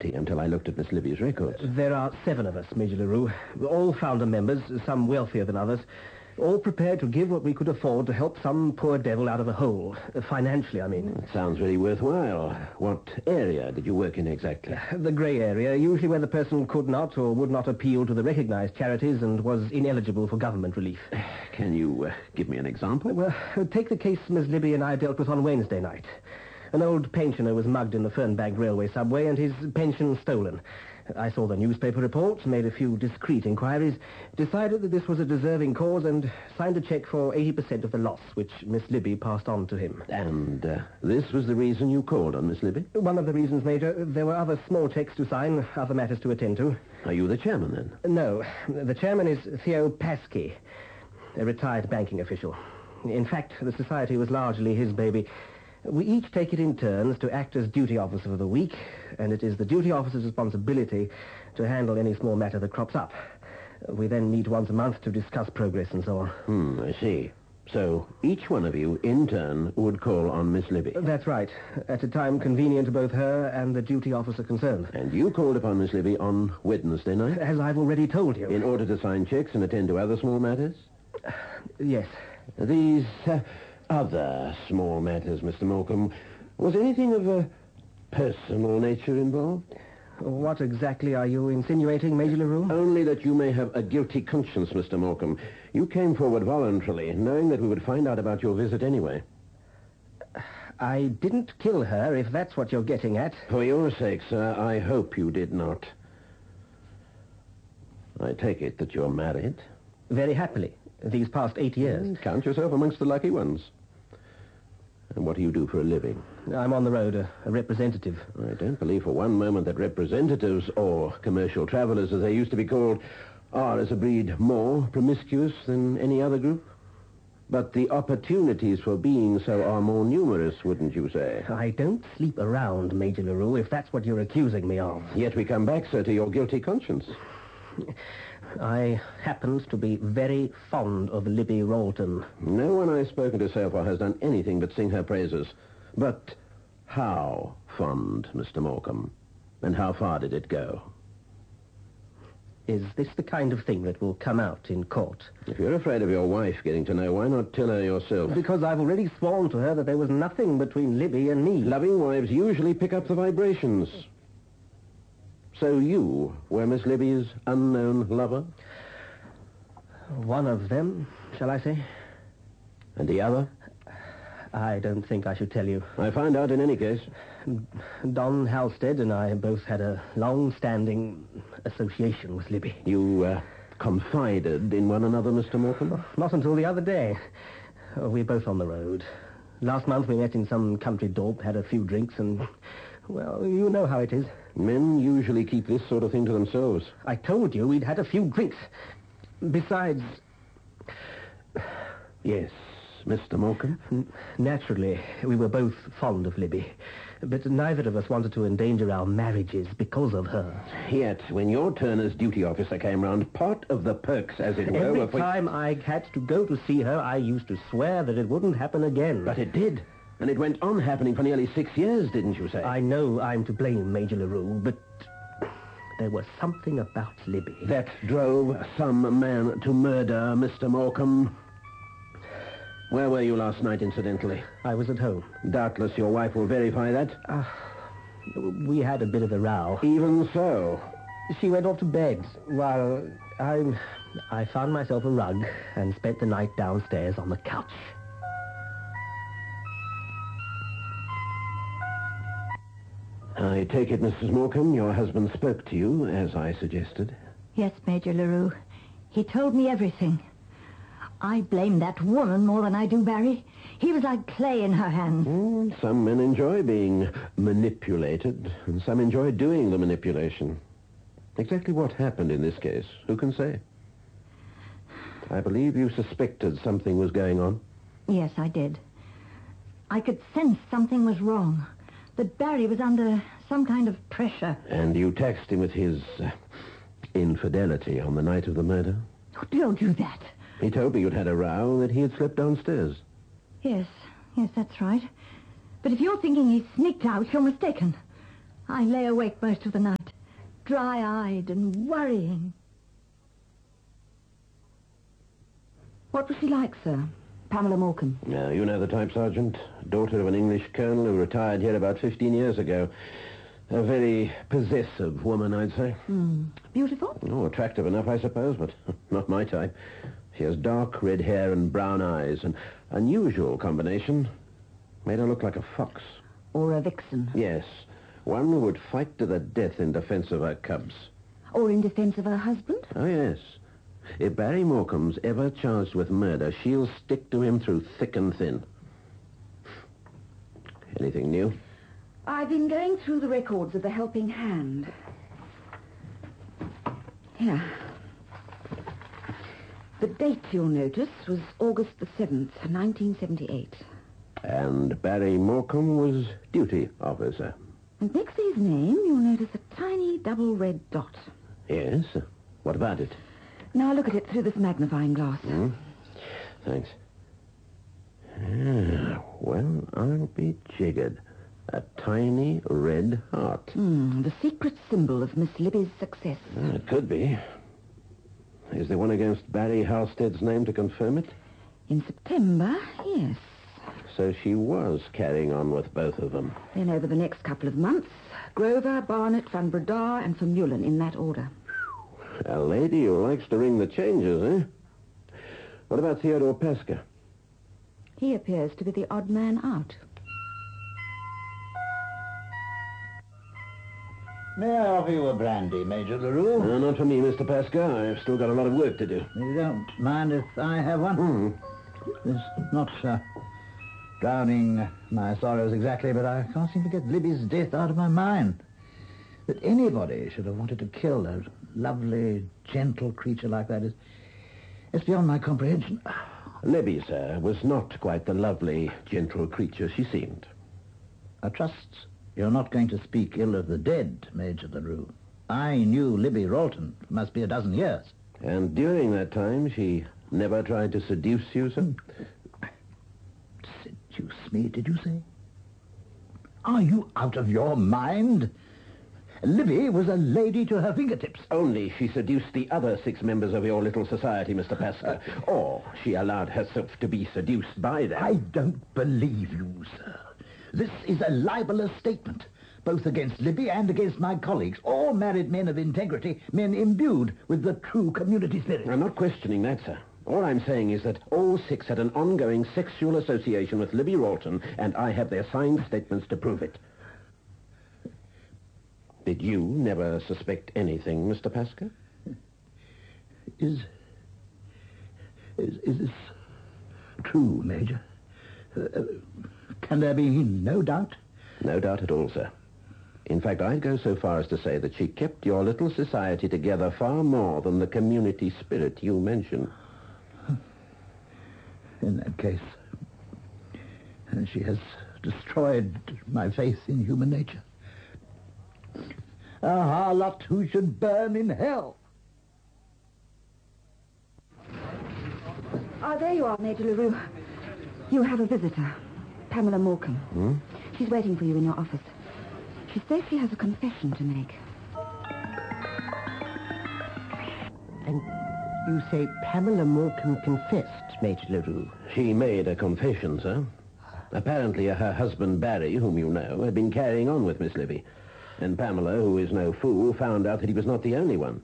party until I looked at Miss Libby's records. There are 7 of us, Major LaRue. All founder members, some wealthier than others. All prepared to give what we could afford to help some poor devil out of a hole. Financially, I mean. It sounds really worthwhile. What area did you work in exactly? The grey area, usually where the person could not or would not appeal to the recognized charities and was ineligible for government relief. Can you give me an example? Well, take the case Miss Libby and I dealt with on Wednesday night. An old pensioner was mugged in the Fernbank railway subway and his pension stolen. I saw the newspaper reports, made a few discreet inquiries, decided that this was a deserving cause and signed a cheque for 80% of the loss, which Miss Libby passed on to him. And this was the reason you called on Miss Libby? One of the reasons, Major. There were other small cheques to sign, other matters to attend to. Are you the chairman, then? No. The chairman is Theo Paskey, a retired banking official. In fact, the society was largely his baby. We each take it in turns to act as duty officer for the week, and it is the duty officer's responsibility to handle any small matter that crops up. We then meet once a month to discuss progress and so on. I see. So each one of you, in turn, would call on Miss Libby? That's right, at a time convenient to both her and the duty officer concerned. And you called upon Miss Libby on Wednesday night? As I've already told you. In order to sign checks and attend to other small matters? Yes. These other small matters, Mr. Morecambe, was anything of a personal nature involved? What exactly are you insinuating, Major LaRue? Only that you may have a guilty conscience, Mr. Morecambe. You came forward voluntarily, knowing that we would find out about your visit anyway. I didn't kill her, if that's what you're getting at. For your sake, sir, I hope you did not. I take it that you're married? Very happily, these past 8 years. Count yourself amongst the lucky ones. And what do you do for a living? I'm on the road, a representative. I don't believe for one moment that representatives, or commercial travelers as they used to be called, are as a breed more promiscuous than any other group. But the opportunities for being so are more numerous, wouldn't you say? I don't sleep around, Major LaRue, if that's what you're accusing me of. Yet we come back, sir, to your guilty conscience. I happens to be very fond of Libby Ralton. No one I've spoken to so far has done anything but sing her praises. But how fond, Mr. Morecambe? And how far did it go? Is this the kind of thing that will come out in court? If you're afraid of your wife getting to know, why not tell her yourself? Because I've already sworn to her that there was nothing between Libby and me. Loving wives usually pick up the vibrations. So you were Miss Libby's unknown lover? One of them, shall I say? And the other? I don't think I should tell you. I find out in any case. Don Halstead and I both had a long-standing association with Libby. You confided in one another, Mr. Morecambe? Not until the other day. We're both on the road. Last month we met in some country dorp, had a few drinks, and, well, you know how it is. Men usually keep this sort of thing to themselves. I told you we'd had a few drinks. Besides... Yes, Mr. Morecambe? Naturally, we were both fond of Libby. But neither of us wanted to endanger our marriages because of her. Yet, when your turn as duty officer came round, part of the perks, as it were... Every time I had to go to see her, I used to swear that it wouldn't happen again. But it did. And it went on happening for nearly 6 years, didn't you say? I know I'm to blame, Major LaRue, but there was something about Libby. That drove some man to murder Mr. Morecambe. Where were you last night, incidentally? I was at home. Doubtless your wife will verify that. We had a bit of a row. Even so. She went off to bed while I found myself a rug and spent the night downstairs on the couch. I take it, Mrs. Morecambe, your husband spoke to you, as I suggested. Yes, Major LaRue. He told me everything. I blame that woman more than I do Barry. He was like clay in her hands. Some men enjoy being manipulated, and some enjoy doing the manipulation. Exactly what happened in this case, who can say? I believe you suspected something was going on. Yes, I did. I could sense something was wrong. That Barry was under some kind of pressure. And you taxed him with his infidelity on the night of the murder? Oh, don't do that. He told me you'd had a row and that he had slipped downstairs. Yes, that's right. But if you're thinking he sneaked out, you're mistaken. I lay awake most of the night. dry-eyed and worrying. What was she like, sir? Pamela Morecambe. Now, you know the type, Sergeant. Daughter of an English colonel who retired here about 15 years ago. A very possessive woman, I'd say. Beautiful? Oh, attractive enough, I suppose, but not my type. She has dark red hair and brown eyes. An unusual combination. Made her look like a fox. Or a vixen? Yes. One who would fight to the death in defense of her cubs. Or in defense of her husband? Oh, yes. If Barry Morecambe's ever charged with murder, she'll stick to him through thick and thin. Anything new? I've been going through the records of the Helping Hand. Here. The date, you'll notice, was August the 7th, 1978. And Barry Morecambe was duty officer. And next to his name, you'll notice a tiny double red dot. Yes? What about it? Now look at it through this magnifying glass. Thanks. Well, I'll be jiggered. A tiny red heart. The secret symbol of Miss Libby's success. It could be. Is there one against Barry Halstead's name to confirm it? In September, yes. So she was carrying on with both of them. Then over the next couple of months, Grover, Barnett, Van Breda, and Vermeulen in that order. A lady who likes to ring the changes, eh? What about Theodore Pesca? He appears to be the odd man out. May I offer you a brandy, Major LaRue? No, not for me, Mr. Pesca. I've still got a lot of work to do. You don't mind if I have one? It's not drowning my sorrows exactly, but I can't seem to get Libby's death out of my mind. That anybody should have wanted to kill a lovely, gentle creature like that it's beyond my comprehension. Libby, sir, was not quite the lovely, gentle creature she seemed. I trust you're not going to speak ill of the dead, Major LaRue. I knew Libby Ralton for must be a dozen years. And during that time, she never tried to seduce you, sir? Seduce me, did you say? Are you out of your mind? Libby was a lady to her fingertips. Only she seduced the other 6 members of your little society, Mr. Pesca. Or she allowed herself to be seduced by them. I don't believe you, sir. This is a libelous statement, both against Libby and against my colleagues, all married men of integrity, men imbued with the true community spirit. I'm not questioning that, sir. All I'm saying is that all 6 had an ongoing sexual association with Libby Ralton, and I have their signed statements to prove it. Did you never suspect anything, Mr. Pesca? Is this true, Major? Can there be no doubt? No doubt at all, sir. In fact, I'd go so far as to say that she kept your little society together far more than the community spirit you mention. In that case, she has destroyed my faith in human nature. A harlot who should burn in hell. There you are, Major LaRue. You have a visitor, Pamela Morecambe. She's waiting for you in your office. She says she has a confession to make. And you say Pamela Morecambe confessed, Major LaRue? She made a confession, sir. Apparently her husband, Barry, whom you know, had been carrying on with Miss Libby. And Pamela, who is no fool, found out that he was not the only one.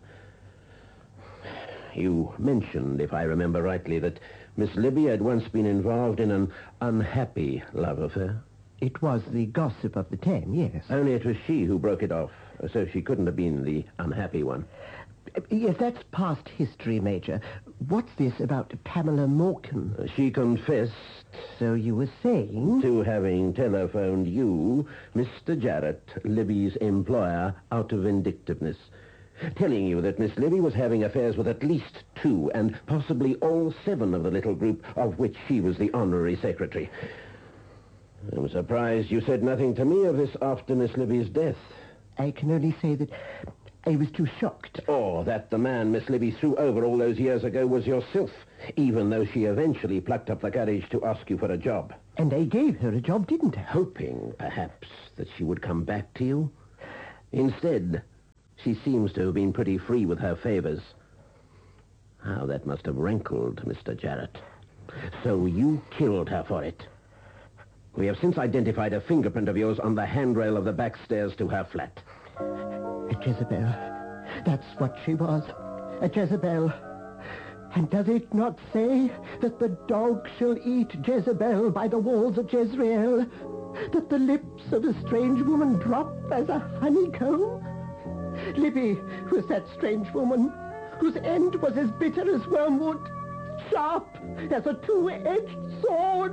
You mentioned, if I remember rightly, that Miss Libby had once been involved in an unhappy love affair. It was the gossip of the town, yes. Only it was she who broke it off, so she couldn't have been the unhappy one. Yes, that's past history, Major. What's this about Pamela Morecambe? She confessed... So you were saying... to having telephoned you, Mr. Jarrett, Libby's employer, out of vindictiveness, telling you that Miss Libby was having affairs with at least 2 and possibly all 7 of the little group of which she was the honorary secretary. I'm surprised you said nothing to me of this after Miss Libby's death. I can only say that I was too shocked. Or that the man Miss Libby threw over all those years ago was yourself, even though she eventually plucked up the courage to ask you for a job. And I gave her a job, didn't I? Hoping, perhaps, that she would come back to you. Instead, She seems to have been pretty free with her favors. How that must have rankled, Mr. Jarrett. So you killed her for it. We have since identified a fingerprint of yours on the handrail of the back stairs to her flat. A Jezebel. That's what she was. A Jezebel. And does it not say that the dog shall eat Jezebel by the walls of Jezreel? That the lips of a strange woman drop as a honeycomb? Libby was that strange woman whose end was as bitter as wormwood, sharp as a two-edged sword.